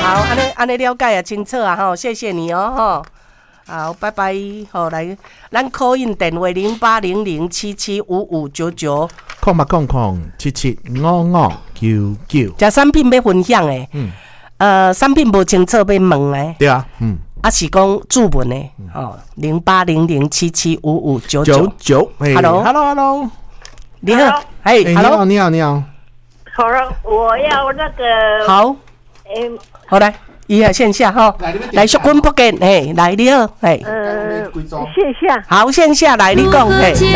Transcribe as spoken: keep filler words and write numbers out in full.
好，安尼安尼了解也清楚啊吼，谢谢你哦吼。好，拜拜。好，来，咱 call in 电话零八零零七七五五九九， 空八空空七七五五九九。 这产品要分享诶，嗯，呃，产品无清楚要问诶， 对啊，嗯， 啊是讲注文诶，哦，零八零零七七五五九九九。Hello，Hello，Hello， 你好，哎 ，Hello，你好，你好。 好了，我要那个好， 嗯， 好来。伊下线下哈，来淑君不见，嘿，来你好，嘿， 呃，线下， 好线下来你讲，嘿。